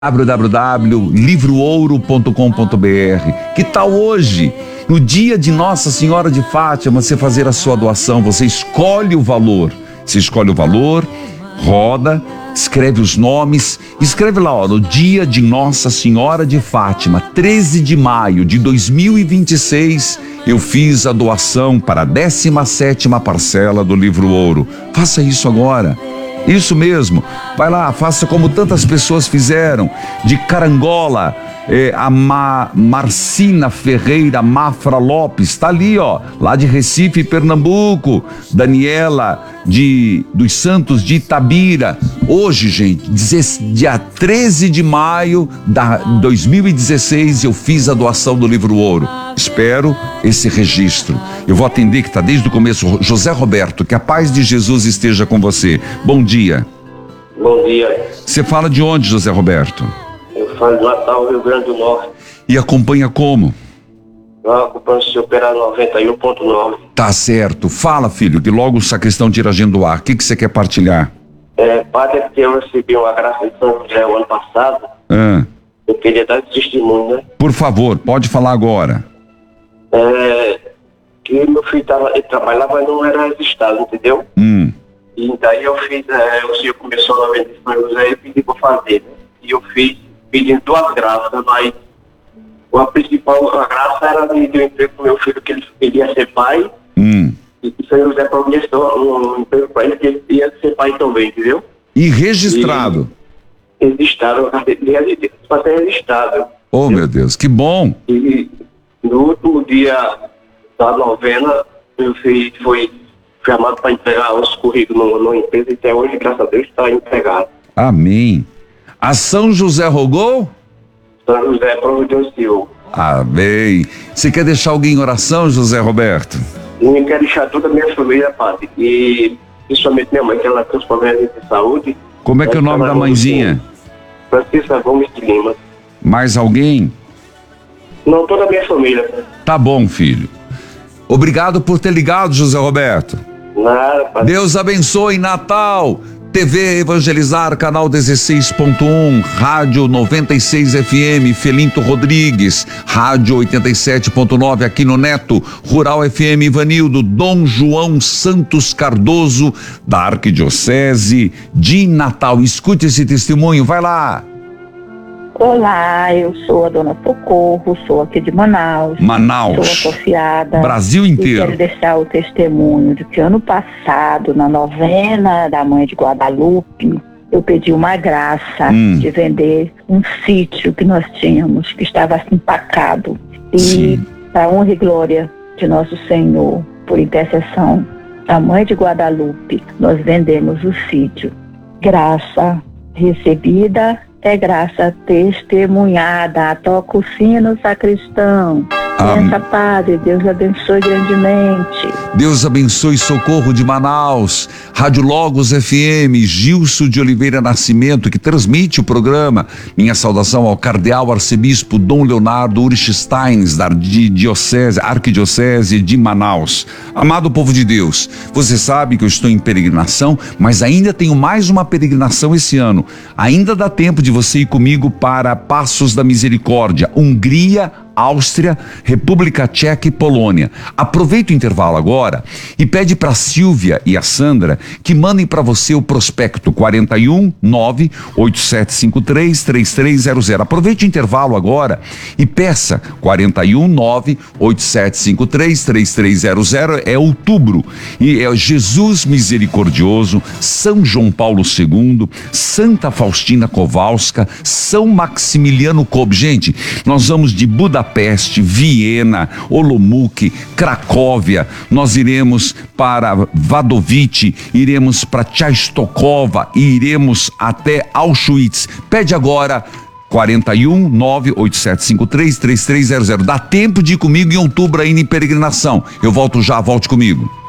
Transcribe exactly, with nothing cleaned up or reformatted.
w w w ponto livro ouro ponto com ponto b r. Que tal hoje, no dia de Nossa Senhora de Fátima, você fazer a sua doação? Você escolhe o valor, você escolhe o valor, roda, escreve os nomes, escreve lá, ó, no dia de Nossa Senhora de Fátima, treze de maio de dois mil e vinte e seis, eu fiz a doação para a décima sétima parcela do Livro Ouro. Faça isso agora. Isso mesmo, vai lá, faça como tantas pessoas fizeram, de Carangola, eh, a Ma, Marcina Ferreira Mafra Lopes, tá ali, ó, lá de Recife, Pernambuco. Daniela de, dos Santos de Itabira. Hoje, gente, dia treze de maio de dois mil e dezesseis, eu fiz a doação do Livro Ouro. Espero esse registro. Eu vou atender, que está desde o começo, José Roberto. Que a paz de Jesus esteja com você. Bom dia. Bom dia. Você fala de onde, José Roberto? Eu falo de Natal, Rio Grande do Norte. E acompanha como? Eu acompanho o seu Operário noventa e um ponto nove. Tá certo. Fala, filho, que logo o sacristão tira a agenda do ar. O que, que você quer partilhar? É, padre, é porque eu recebi uma graça de São José o ano passado. Ah. Eu queria dar esse testemunho, né? Por favor, pode falar agora. É, que meu filho tava, ele trabalhava, mas não era registrado, entendeu? Hum. E daí eu fiz, é, o senhor começou a vender São José e pedi para fazer, né? E eu fiz, pedindo duas graças, mas a principal a graça era de, de um emprego para o meu filho, que ele queria ser pai. Hum. E São José providenciou um, um emprego para ele, que ele ia ser pai também, entendeu? E registrado? E, registrado, para ser registrado. Oh, meu Deus, que bom! E no último dia da novena, meu filho foi chamado para entregar os currículos numa empresa e até hoje, graças a Deus, está empregado. Amém. A São José rogou? São José providenciou. Amém. Você quer deixar alguém em oração, José Roberto? Eu quero deixar toda a minha família, padre, e principalmente minha mãe, que ela tem os problemas de saúde. Como é que é o nome da mãezinha? Francisca Gomes de Lima. Mais alguém? Não, toda a minha família. Tá bom, filho. Obrigado por ter ligado, José Roberto. Nada, padre. Deus abençoe. Natal, T V Evangelizar, canal dezesseis ponto um, Rádio noventa e seis F M, Felinto Rodrigues, Rádio oitenta e sete ponto nove aqui no Neto, Rural F M Ivanildo, Dom João Santos Cardoso, da Arquidiocese de Natal. Escute esse testemunho, vai lá. Olá, eu sou a dona Socorro, sou aqui de Manaus. Manaus. Sou associada. Brasil inteiro. E quero deixar o testemunho de que ano passado, na novena da Mãe de Guadalupe, eu pedi uma graça hum. de vender um sítio que nós tínhamos, que estava empacado. E, para honra e glória de nosso Senhor, por intercessão da Mãe de Guadalupe, nós vendemos o sítio. Graça recebida é graça testemunhada. Toca o sino, sacristão. Pensa, Padre, Deus abençoe grandemente. Deus abençoe Socorro de Manaus, Rádio Logos F M, Gilson de Oliveira Nascimento, que transmite o programa. Minha saudação ao cardeal arcebispo Dom Leonardo Urich-Steins, da diocese, arquidiocese de Manaus. Amado povo de Deus, você sabe que eu estou em peregrinação, mas ainda tenho mais uma peregrinação esse ano. Ainda dá tempo de você ir comigo para Passos da Misericórdia, Hungria, Áustria, República Tcheca e Polônia. Aproveita o intervalo agora e pede para a Silvia e a Sandra que mandem para você o prospecto quatro um nove oito sete cinco três três três zero zero. Aproveite o intervalo agora e peça quatro um nove oito sete cinco três três três zero zero. É outubro e é Jesus Misericordioso, São João Paulo segundo, Santa Faustina Kowalska, São Maximiliano Kolbe. Gente, nós vamos de Budapeste, Viena, Olomouc, Cracóvia, nós iremos para Wadowice, iremos para Częstochowa e iremos até Auschwitz. Pede agora quatro um nove oito sete cinco três três três zero zero. Dá tempo de ir comigo em outubro ainda em peregrinação. Eu volto já, volte comigo.